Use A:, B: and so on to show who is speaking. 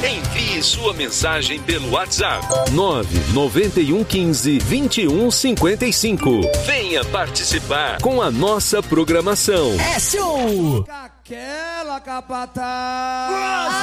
A: Envie sua mensagem pelo WhatsApp 99115-2155. Venha participar com a nossa programação.
B: É show!
C: Aquela capataz.